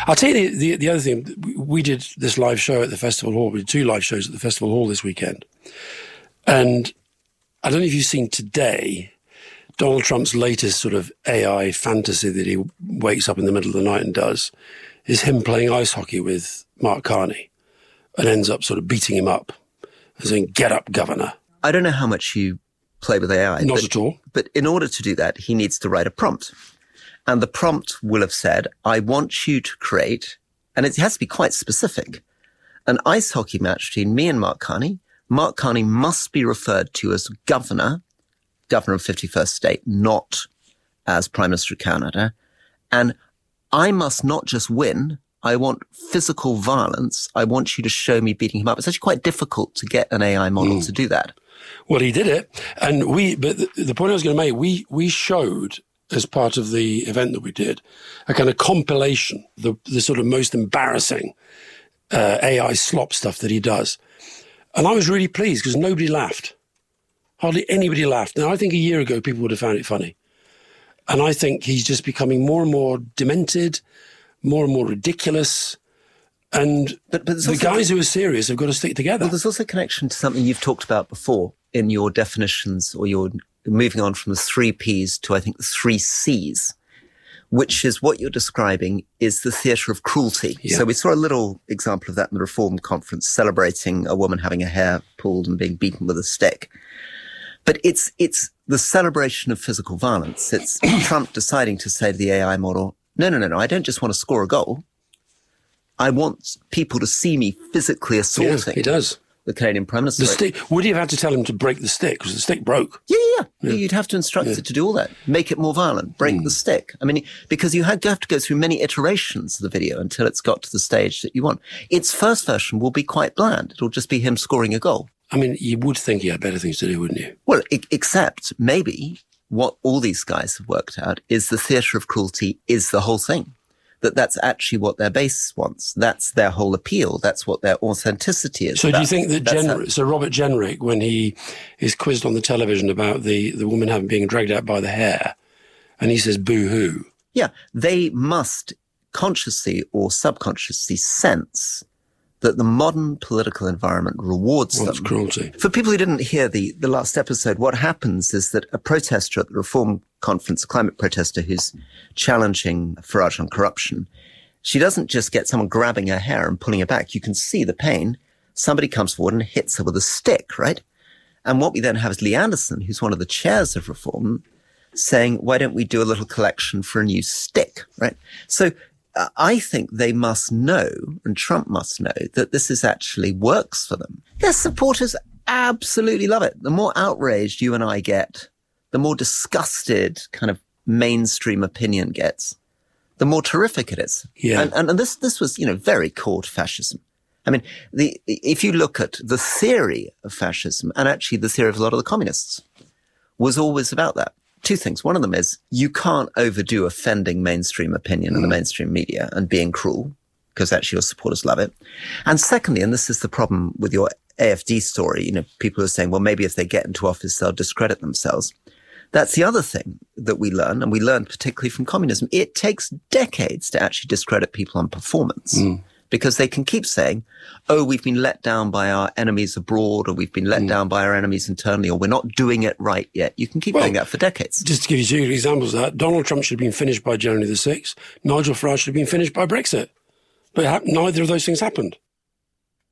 I'll tell you the other thing. We did this live show at the Festival Hall. We did 2 live shows at the Festival Hall this weekend. And I don't know if you've seen today, Donald Trump's latest sort of AI fantasy that he wakes up in the middle of the night and does is him playing ice hockey with Mark Carney and ends up sort of beating him up and saying, "Get up, governor." I don't know how much you play with AI. Not at all. But in order to do that, he needs to write a prompt. And the prompt will have said, I want you to create, and it has to be quite specific, an ice hockey match between me and Mark Carney. Mark Carney must be referred to as governor of 51st State, not as Prime Minister of Canada. And I must not just win. I want physical violence. I want you to show me beating him up. It's actually quite difficult to get an AI model to do that. Well, he did it. And but the point I was going to make, we showed, as part of the event that we did, a kind of compilation, the sort of most embarrassing AI slop stuff that he does. And I was really pleased because nobody laughed. Hardly anybody laughed. Now, I think a year ago, people would have found it funny. And I think he's just becoming more and more demented, more and more ridiculous. And but the guys who are serious have got to stick together. Well, there's also a connection to something you've talked about before in your definitions, or your moving on from the 3 Ps to, I think, the 3 Cs, which is what you're describing is the theatre of cruelty. Yeah. So we saw a little example of that in the Reform Conference, celebrating a woman having her hair pulled and being beaten with a stick. But it's the celebration of physical violence. It's Trump deciding to say to the AI model, no, I don't just want to score a goal. I want people to see me physically assaulting. Yeah, he does. The Canadian Prime Minister. The stick, would you have had to tell him to break the stick? Because the stick broke. Yeah. You'd have to instruct it to do all that. Make it more violent. Break the stick. I mean, because you have to go through many iterations of the video until it's got to the stage that you want. Its first version will be quite bland. It'll just be him scoring a goal. I mean, you would think he had better things to do, wouldn't you? Well, except maybe what all these guys have worked out is the theatre of cruelty is the whole thing. That's actually what their base wants. That's their whole appeal. That's what their authenticity is. So do you think that so Robert Jenrick, when he is quizzed on the television about the woman being dragged out by the hair, and he says, boo-hoo. Yeah, they must consciously or subconsciously sense that the modern political environment rewards them. Cruelty. For people who didn't hear the last episode, what happens is that a protester at the Reform Conference, a climate protester who's challenging Farage on corruption, she doesn't just get someone grabbing her hair and pulling her back. You can see the pain. Somebody comes forward and hits her with a stick, right? And what we then have is Lee Anderson, who's one of the chairs of Reform, saying, why don't we do a little collection for a new stick, right? So I think they must know, and Trump must know, that this is actually works for them. Their supporters absolutely love it. The more outraged you and I get, the more disgusted kind of mainstream opinion gets, the more terrific it is. Yeah. And this was, very core to fascism. I mean, if you look at the theory of fascism, and actually the theory of a lot of the communists, was always about that. 2 things. One of them is you can't overdo offending mainstream opinion and the mainstream media and being cruel, because actually your supporters love it. And secondly, and this is the problem with your AFD story, people are saying, well, maybe if they get into office, they'll discredit themselves. That's the other thing that we learn, and we learned particularly from communism. It takes decades to actually discredit people on performance. Because they can keep saying, oh, we've been let down by our enemies abroad, or we've been let down by our enemies internally, or we're not doing it right yet. You can keep doing that for decades. Just to give you 2 examples of that, Donald Trump should have been finished by January the 6th. Nigel Farage should have been finished by Brexit. But neither of those things happened.